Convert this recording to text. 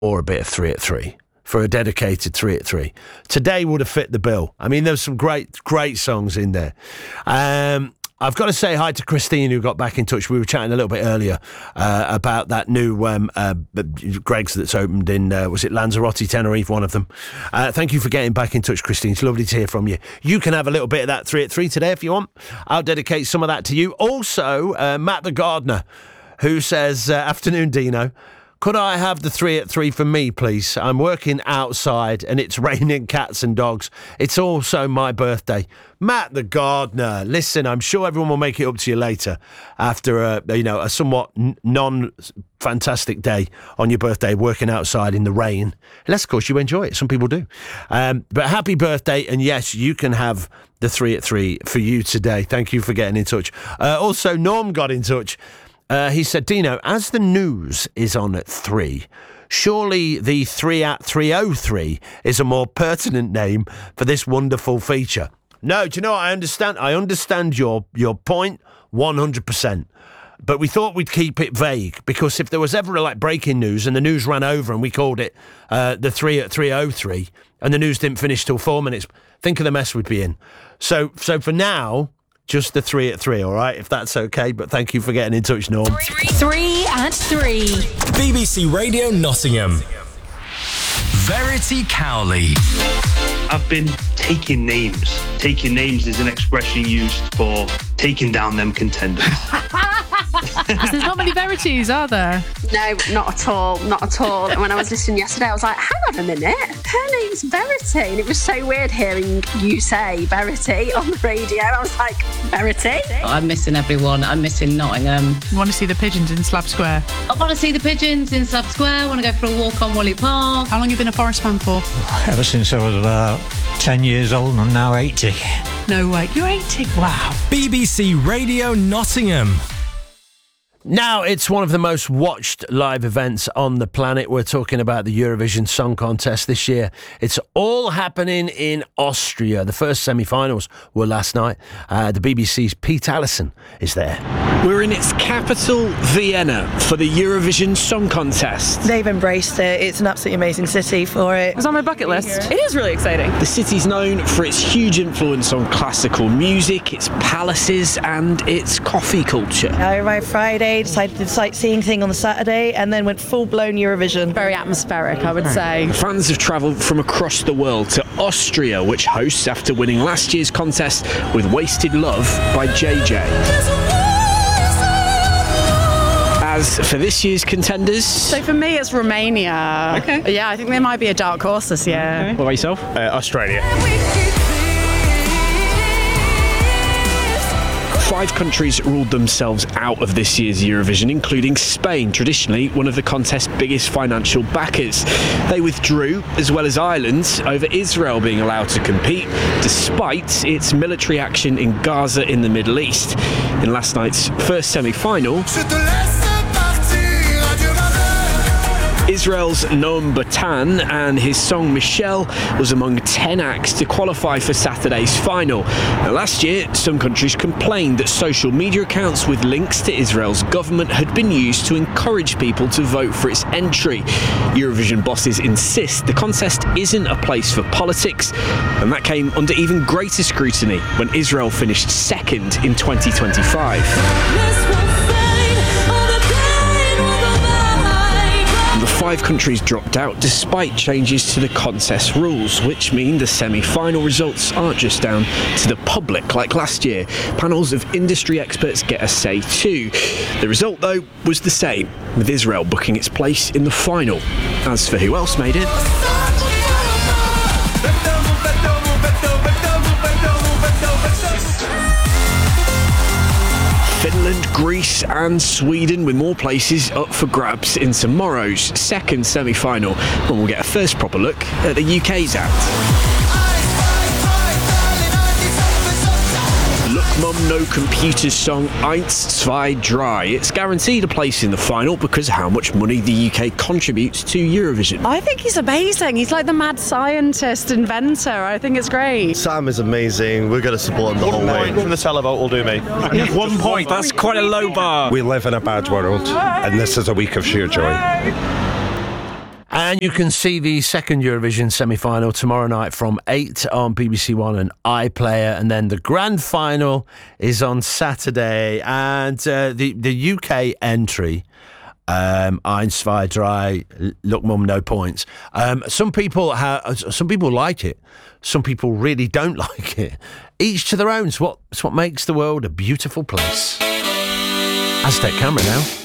or a bit of 3 at 3 for a dedicated 3 at 3. Today would have fit the bill. I mean, there's some great songs in there. I've got to say hi to Christine, who got back in touch. We were chatting a little bit earlier about that new Greg's that's opened in, was it Lanzarote, Tenerife, one of them. Thank you for getting back in touch, Christine. It's lovely to hear from you. You can have a little bit of that 3 at 3 today if you want. I'll dedicate some of that to you. Also, Matt the Gardener, who says, afternoon, Dino. Could I have the 3 at 3 for me, please? I'm working outside and it's raining cats and dogs. It's also my birthday. Matt the Gardener, listen, I'm sure everyone will make it up to you later after a somewhat non-fantastic day on your birthday, working outside in the rain. Unless, of course, you enjoy it. Some people do. But happy birthday, and yes, you can have the 3 at 3 for you today. Thank you for getting in touch. Also, Norm got in touch. He said, Dino, as the news is on at 3, surely the 3 at 303 is a more pertinent name for this wonderful feature. No, do you know what? I understand your point 100%. But we thought we'd keep it vague, because if there was ever breaking news and the news ran over and we called it the 3 at 303 and the news didn't finish till 4 minutes, think of the mess we'd be in. So for now, just the 3 at 3, all right, if that's okay. But thank you for getting in touch, Norm. 3 at 3. BBC Radio Nottingham. Verity Cowley. I've been taking names. Taking names is an expression used for taking down them contenders. There's not many Verities, are there? No, not at all. Not at all. And when I was listening yesterday, I was like, hang on a minute, her name's Verity. And it was so weird hearing you say Verity on the radio. I was like, Verity? I'm missing everyone. I'm missing Nottingham. You want to see the pigeons in Slab Square? I want to see the pigeons in Slab Square. I want to go for a walk on Wally Park. How long have you been a Forest fan for? Ever since I was about 10 years old, and I'm now 80. No way. You're 80? Wow. BBC Radio Nottingham. Now, it's one of the most watched live events on the planet. We're talking about the Eurovision Song Contest this year. It's all happening in Austria. The first semi-finals were last night. The BBC's Pete Allison is there. We're in its capital, Vienna, for the Eurovision Song Contest. They've embraced it. It's an absolutely amazing city for it. It's on my bucket list. It is really exciting. The city's known for its huge influence on classical music, its palaces and its coffee culture. I arrived Friday, decided to do the sightseeing thing on the Saturday, and then went full-blown Eurovision. Very atmospheric, I would say. Fans have travelled from across the world to Austria, which hosts after winning last year's contest with Wasted Love by JJ. As for this year's contenders... So for me, it's Romania. Okay. Yeah, I think they might be a dark horse this year. Okay. What about yourself? Australia. 5 countries ruled themselves out of this year's Eurovision, including Spain, traditionally one of the contest's biggest financial backers. They withdrew, as well as Ireland, over Israel being allowed to compete, despite its military action in Gaza in the Middle East. In last night's first semi-final, Israel's Noam Batan and his song Michelle was among 10 acts to qualify for Saturday's final. Now, last year, some countries complained that social media accounts with links to Israel's government had been used to encourage people to vote for its entry. Eurovision bosses insist the contest isn't a place for politics, and that came under even greater scrutiny when Israel finished second in 2025. The 5 countries dropped out despite changes to the contest rules, which mean the semi-final results aren't just down to the public like last year. Panels of industry experts get a say too. The result, though, was the same, with Israel booking its place in the final. As for who else made it... Finland, Greece and Sweden, with more places up for grabs in tomorrow's second semi-final, when we'll get a first proper look at the UK's act. Look Mum No Computer's song Eins, Zwei, Drei. It's guaranteed a place in the final because of how much money the UK contributes to Eurovision. I think he's amazing. He's like the mad scientist, inventor. I think it's great. Sam is amazing. We're going to support him the whole way. 1 point from the televote will do me. 1 point, that's quite a low bar. We live in a bad world, and this is a week of sheer joy. And you can see the second Eurovision semi-final tomorrow night from 8 on BBC One and iPlayer. And then the grand final is on Saturday. And the UK entry, Eins, zwei, drei, Look Mum, no points. Some people like it. Some people really don't like it. Each to their own. It's what makes the world a beautiful place. Aztec Camera now.